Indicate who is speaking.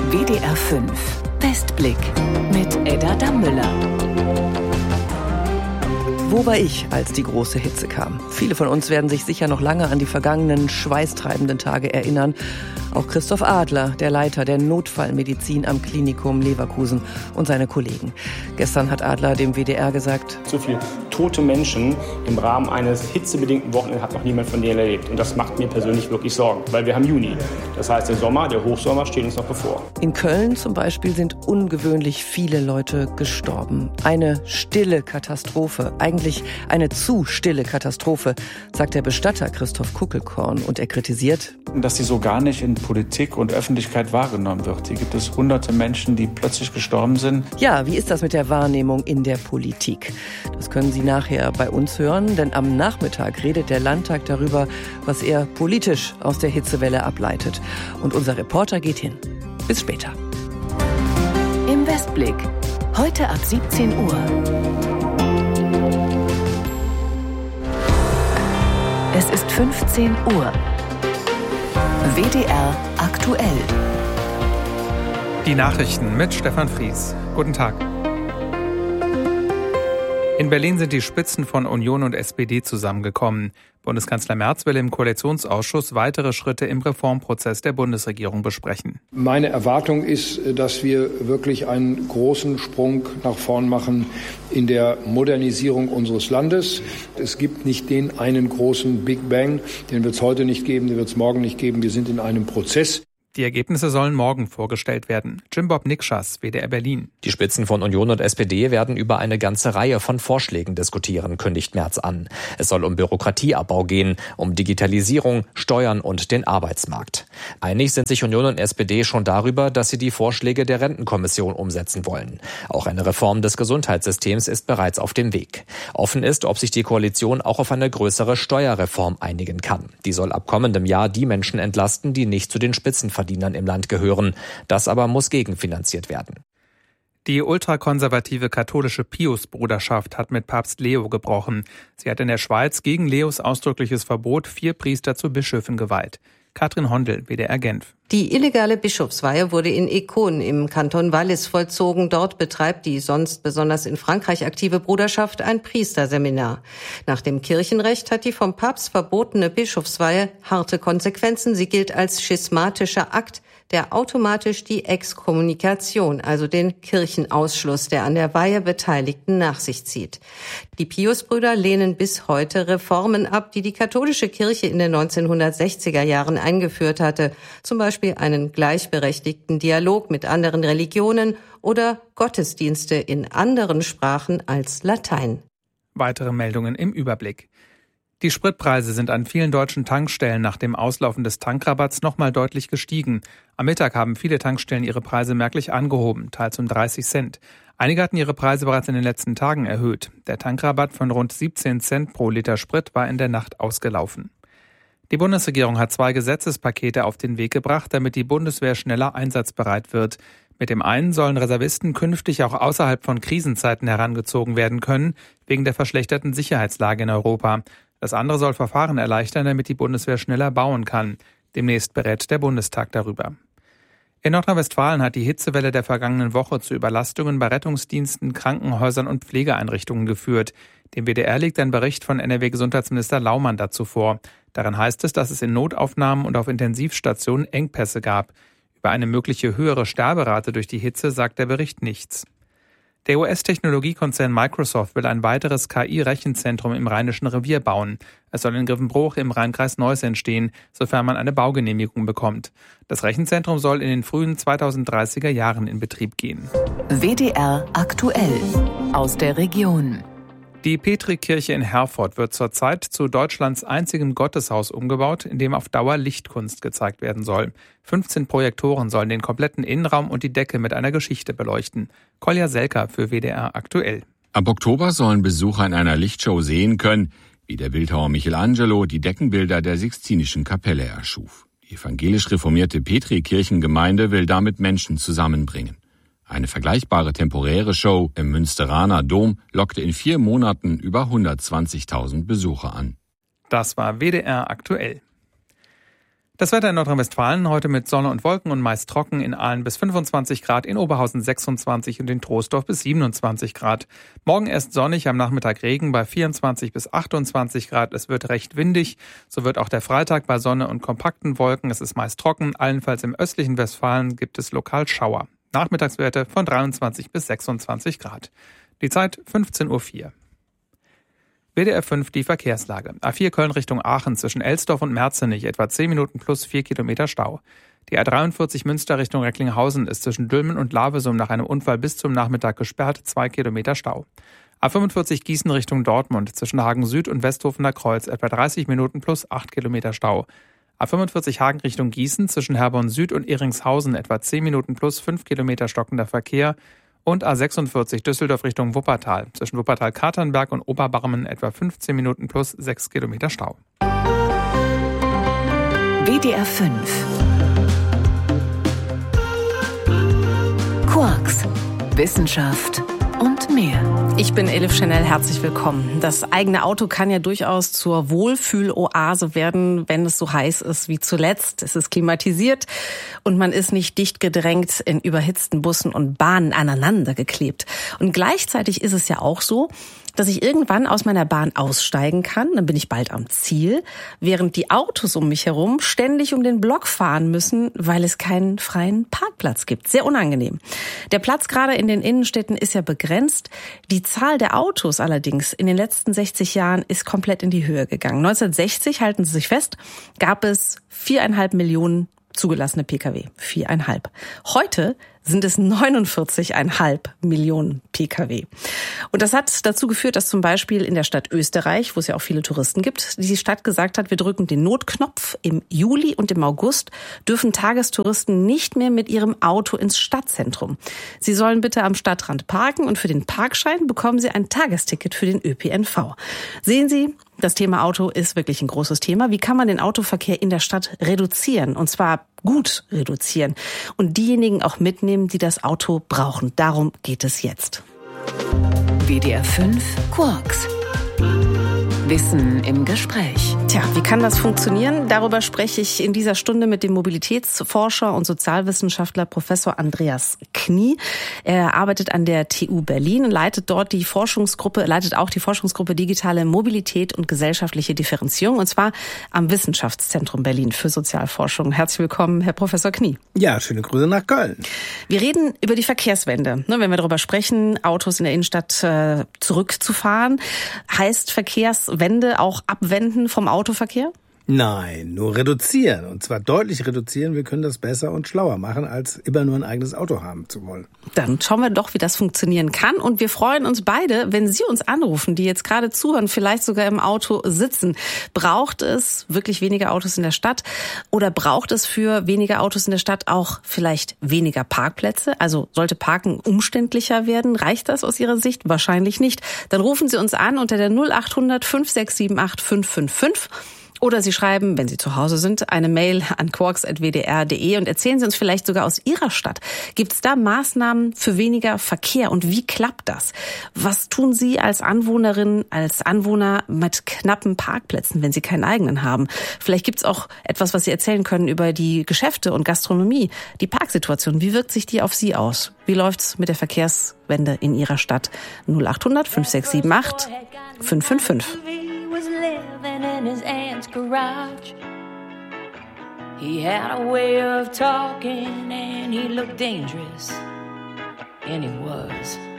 Speaker 1: WDR 5 Westblick mit Edda Dammüller.
Speaker 2: Wo war ich, als die große Hitze kam? Viele von uns werden sich sicher noch lange an die vergangenen, schweißtreibenden Tage erinnern. Auch Christoph Adler, der Leiter der Notfallmedizin am Klinikum Leverkusen, und seine Kollegen. Gestern hat Adler dem WDR gesagt:
Speaker 3: So viele tote Menschen im Rahmen eines hitzebedingten Wochenendes hat noch niemand von denen erlebt. Und das macht mir persönlich wirklich Sorgen, weil wir haben Juni. Das heißt, der Sommer, der Hochsommer steht uns noch bevor.
Speaker 2: In Köln zum Beispiel sind ungewöhnlich viele Leute gestorben. Eine stille Katastrophe, eigentlich eine zu stille Katastrophe, sagt der Bestatter Christoph Kuckelkorn. Und er kritisiert,
Speaker 4: dass sie so gar nicht in Politik und Öffentlichkeit wahrgenommen wird. Hier gibt es hunderte Menschen, die plötzlich gestorben sind.
Speaker 2: Ja, wie ist das mit der Wahrnehmung in der Politik? Das können Sie nachher bei uns hören, denn am Nachmittag redet der Landtag darüber, was er politisch aus der Hitzewelle ableitet. Und unser Reporter geht hin. Bis später.
Speaker 1: Im Westblick. Heute ab 17 Uhr. Es ist 15 Uhr. WDR aktuell.
Speaker 5: Die Nachrichten mit Stefan Fries. Guten Tag. In Berlin sind die Spitzen von Union und SPD zusammengekommen. Bundeskanzler Merz will im Koalitionsausschuss weitere Schritte im Reformprozess der Bundesregierung besprechen.
Speaker 6: Meine Erwartung ist, dass wir wirklich einen großen Sprung nach vorn machen in der Modernisierung unseres Landes. Es gibt nicht den einen großen Big Bang, den wird es heute nicht geben, den wird es morgen nicht geben. Wir sind in einem Prozess.
Speaker 5: Die Ergebnisse sollen morgen vorgestellt werden. Jim-Bob Nikschas, WDR Berlin.
Speaker 7: Die Spitzen von Union und SPD werden über eine ganze Reihe von Vorschlägen diskutieren, kündigt Merz an. Es soll um Bürokratieabbau gehen, um Digitalisierung, Steuern und den Arbeitsmarkt. Einig sind sich Union und SPD schon darüber, dass sie die Vorschläge der Rentenkommission umsetzen wollen. Auch eine Reform des Gesundheitssystems ist bereits auf dem Weg. Offen ist, ob sich die Koalition auch auf eine größere Steuerreform einigen kann. Die soll ab kommendem Jahr die Menschen entlasten, die nicht zu den Spitzenverdienern im Land gehören. Das aber muss gegenfinanziert werden.
Speaker 5: Die ultrakonservative katholische Pius-Bruderschaft hat mit Papst Leo gebrochen. Sie hat in der Schweiz gegen Leos ausdrückliches Verbot 4 Priester zu Bischöfen geweiht. Katrin Hondel, WDR Genf.
Speaker 8: Die illegale Bischofsweihe wurde in Econ im Kanton Wallis vollzogen. Dort betreibt die sonst besonders in Frankreich aktive Bruderschaft ein Priesterseminar. Nach dem Kirchenrecht hat die vom Papst verbotene Bischofsweihe harte Konsequenzen. Sie gilt als schismatischer Akt, der automatisch die Exkommunikation, also den Kirchenausschluss der an der Weihe Beteiligten, nach sich zieht. Die Piusbrüder lehnen bis heute Reformen ab, die die katholische Kirche in den 1960er Jahren eingeführt hatte, zum Beispiel einen gleichberechtigten Dialog mit anderen Religionen oder Gottesdienste in anderen Sprachen als Latein.
Speaker 5: Weitere Meldungen im Überblick. Die Spritpreise sind an vielen deutschen Tankstellen nach dem Auslaufen des Tankrabatts nochmal deutlich gestiegen. Am Mittag haben viele Tankstellen ihre Preise merklich angehoben, teils um 30 Cent. Einige hatten ihre Preise bereits in den letzten Tagen erhöht. Der Tankrabatt von rund 17 Cent pro Liter Sprit war in der Nacht ausgelaufen. Die Bundesregierung hat 2 Gesetzespakete auf den Weg gebracht, damit die Bundeswehr schneller einsatzbereit wird. Mit dem einen sollen Reservisten künftig auch außerhalb von Krisenzeiten herangezogen werden können, wegen der verschlechterten Sicherheitslage in Europa. Das andere soll Verfahren erleichtern, damit die Bundeswehr schneller bauen kann. Demnächst berät der Bundestag darüber. In Nordrhein-Westfalen hat die Hitzewelle der vergangenen Woche zu Überlastungen bei Rettungsdiensten, Krankenhäusern und Pflegeeinrichtungen geführt. Dem WDR liegt ein Bericht von NRW-Gesundheitsminister Laumann dazu vor. Darin heißt es, dass es in Notaufnahmen und auf Intensivstationen Engpässe gab. Über eine mögliche höhere Sterberate durch die Hitze sagt der Bericht nichts. Der US-Technologiekonzern Microsoft will ein weiteres KI-Rechenzentrum im Rheinischen Revier bauen. Es soll in Grevenbroich im Rheinkreis Neuss entstehen, sofern man eine Baugenehmigung bekommt. Das Rechenzentrum soll in den frühen 2030er Jahren in Betrieb gehen.
Speaker 1: WDR aktuell aus der Region.
Speaker 5: Die Petrikirche in Herford wird zurzeit zu Deutschlands einzigem Gotteshaus umgebaut, in dem auf Dauer Lichtkunst gezeigt werden soll. 15 Projektoren sollen den kompletten Innenraum und die Decke mit einer Geschichte beleuchten. Kolja Selker für WDR aktuell.
Speaker 9: Ab Oktober sollen Besucher in einer Lichtshow sehen können, wie der Bildhauer Michelangelo die Deckenbilder der Sixtinischen Kapelle erschuf. Die evangelisch reformierte Petrikirchengemeinde will damit Menschen zusammenbringen. Eine vergleichbare temporäre Show im Münsteraner Dom lockte in 4 Monaten über 120.000 Besucher an.
Speaker 5: Das war WDR aktuell. Das Wetter in Nordrhein-Westfalen heute mit Sonne und Wolken und meist trocken, in Aalen bis 25 Grad, in Oberhausen 26 und in Troisdorf bis 27 Grad. Morgen erst sonnig, am Nachmittag Regen bei 24 bis 28 Grad. Es wird recht windig. So wird auch der Freitag bei Sonne und kompakten Wolken. Es ist meist trocken. Allenfalls im östlichen Westfalen gibt es lokal Schauer. Nachmittagswerte von 23 bis 26 Grad. Die Zeit 15:04 Uhr. WDR 5 die Verkehrslage. A4 Köln Richtung Aachen zwischen Elsdorf und Merzenich etwa 10 Minuten plus 4 Kilometer Stau. Die A43 Münster Richtung Recklinghausen ist zwischen Dülmen und Lavesum nach einem Unfall bis zum Nachmittag gesperrt, 2 Kilometer Stau. A45 Gießen Richtung Dortmund zwischen Hagen Süd und Westhofener Kreuz etwa 30 Minuten plus 8 Kilometer Stau. A45 Hagen Richtung Gießen zwischen Herborn Süd und Ehringshausen etwa 10 Minuten plus 5 Kilometer stockender Verkehr. Und A46 Düsseldorf Richtung Wuppertal. Zwischen Wuppertal-Katernberg und Oberbarmen etwa 15 Minuten plus 6 Kilometer Stau.
Speaker 1: WDR 5 Quarks, Wissenschaft und mehr.
Speaker 10: Ich bin Elif Chanel, herzlich willkommen. Das eigene Auto kann ja durchaus zur Wohlfühloase werden, wenn es so heiß ist wie zuletzt. Es ist klimatisiert und man ist nicht dicht gedrängt in überhitzten Bussen und Bahnen aneinander geklebt. Und gleichzeitig ist es ja auch so, dass ich irgendwann aus meiner Bahn aussteigen kann, dann bin ich bald am Ziel, während die Autos um mich herum ständig um den Block fahren müssen, weil es keinen freien Parkplatz gibt. Sehr unangenehm. Der Platz gerade in den Innenstädten ist ja begrenzt. Die Zahl der Autos allerdings in den letzten 60 Jahren ist komplett in die Höhe gegangen. 1960, halten Sie sich fest, gab es 4,5 Millionen zugelassene Pkw. 4,5. Heute sind es 49,5 Millionen Pkw. Und das hat dazu geführt, dass zum Beispiel in der Stadt Österreich, wo es ja auch viele Touristen gibt, die Stadt gesagt hat, wir drücken den Notknopf. Im Juli und im August dürfen Tagestouristen nicht mehr mit ihrem Auto ins Stadtzentrum. Sie sollen bitte am Stadtrand parken und für den Parkschein bekommen sie ein Tagesticket für den ÖPNV. Sehen Sie, das Thema Auto ist wirklich ein großes Thema. Wie kann man den Autoverkehr in der Stadt reduzieren? Und zwar gut reduzieren. Und diejenigen auch mitnehmen, die das Auto brauchen. Darum geht es jetzt.
Speaker 1: WDR 5 Quarks. Wissen im Gespräch.
Speaker 10: Tja, wie kann das funktionieren? Darüber spreche ich in dieser Stunde mit dem Mobilitätsforscher und Sozialwissenschaftler Professor Andreas Knie. Er arbeitet an der TU Berlin und leitet auch die Forschungsgruppe Digitale Mobilität und gesellschaftliche Differenzierung, und zwar am Wissenschaftszentrum Berlin für Sozialforschung. Herzlich willkommen, Herr Professor Knie.
Speaker 11: Ja, schöne Grüße nach Köln.
Speaker 10: Wir reden über die Verkehrswende. Wenn wir darüber sprechen, Autos in der Innenstadt zurückzufahren, heißt Verkehrswende auch abwenden vom Autoverkehr?
Speaker 11: Nein, nur reduzieren. Und zwar deutlich reduzieren. Wir können das besser und schlauer machen, als immer nur ein eigenes Auto haben zu wollen.
Speaker 10: Dann schauen wir doch, wie das funktionieren kann. Und wir freuen uns beide, wenn Sie uns anrufen, die jetzt gerade zuhören, vielleicht sogar im Auto sitzen. Braucht es wirklich weniger Autos in der Stadt? Oder braucht es für weniger Autos in der Stadt auch vielleicht weniger Parkplätze? Also sollte Parken umständlicher werden? Reicht das aus Ihrer Sicht? Wahrscheinlich nicht. Dann rufen Sie uns an unter der 0800 5678 555. Oder Sie schreiben, wenn Sie zu Hause sind, eine Mail an quarks@wdr.de und erzählen Sie uns vielleicht sogar aus Ihrer Stadt. Gibt es da Maßnahmen für weniger Verkehr und wie klappt das? Was tun Sie als Anwohnerin, als Anwohner mit knappen Parkplätzen, wenn Sie keinen eigenen haben? Vielleicht gibt es auch etwas, was Sie erzählen können über die Geschäfte und Gastronomie, die Parksituation. Wie wirkt sich die auf Sie aus? Wie läuft's mit der Verkehrswende in Ihrer Stadt? 0800 5678 555.
Speaker 12: In his aunt's garage. He had a way of talking and he looked dangerous, and he was.